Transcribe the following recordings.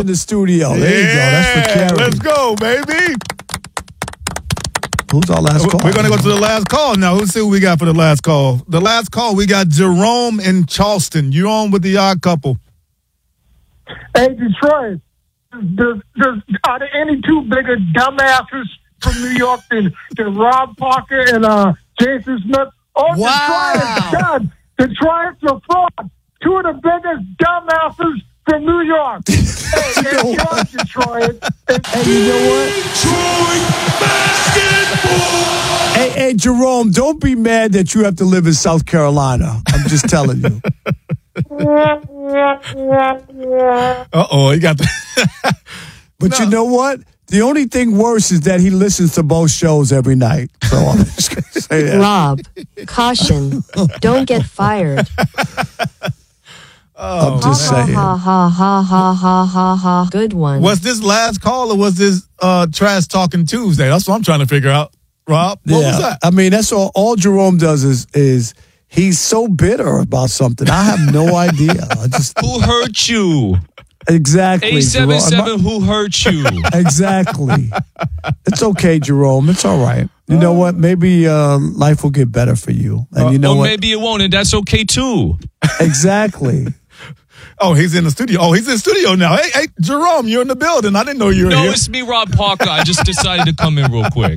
in the studio. There you go. That's for Carrie. Let's go, baby. Who's our last call? We're going to go to the last call now. Let's see what we got for the last call. The last call, we got Jerome in Charleston. You're on with the Odd Couple. Hey, Detroit, are there any two bigger dumbasses from New York than Rob Parker and Jason Smith? Oh, Wow. Detroit's a fraud. Two of the biggest dumbasses from New York. Hey, enjoy Detroit. Hey, you know what? Detroit basketball. Hey, Jerome, don't be mad that you have to live in South Carolina. I'm just telling you. He got the. But you know what? The only thing worse is that he listens to both shows every night. So I'm just going to say that. Rob, caution, don't get fired. I'm just saying. Ha ha ha ha ha ha ha. Good one. Was this last call or was this Trash Talking Tuesday? That's what I'm trying to figure out. Rob, what was that? I mean, that's all Jerome does is he's so bitter about something. I have no idea. Who hurt you? Exactly. 877, who hurt you? Exactly. It's okay, Jerome. It's all right. You know what? Maybe life will get better for you. And you know or what? maybe it won't, and that's okay too. Exactly. Oh, he's in the studio. Oh, he's in the studio now. Hey, Jerome, you're in the building. I didn't know you were here. No, it's me, Rob Parker. I just decided to come in real quick.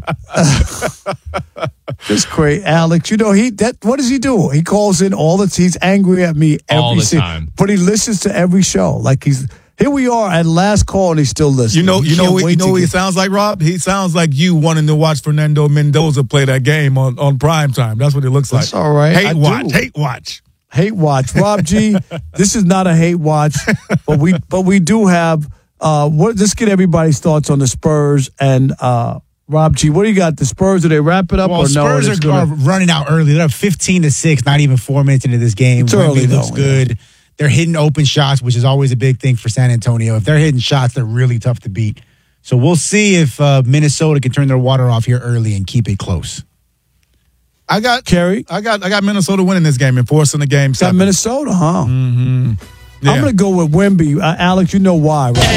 Just great, Alex. You know what does he do? He calls in he's angry at me All the time. but he listens to every show. Like here we are at last call and he's still listening. You know what he sounds like, Rob? He sounds like you wanting to watch Fernando Mendoza play that game on prime time. That's what it looks like. That's all right. Hate watch. Hate watch. Rob G, this is not a hate watch, but we do have let's get everybody's thoughts on the Spurs and Rob G. What do you got? The Spurs, do they wrap it up or no? Spurs are running out early. They're up 15-6, not even 4 minutes into this game. It's early, looks good. Yeah. They're hitting open shots, which is always a big thing for San Antonio. If they're hitting shots, they're really tough to beat. So we'll see if Minnesota can turn their water off here early and keep it close. I got Kerry. I got Minnesota winning this game and forcing the game 7. Got Minnesota, huh? Mm-hmm. Yeah. I'm going to go with Wemby. Alex, you know why, right?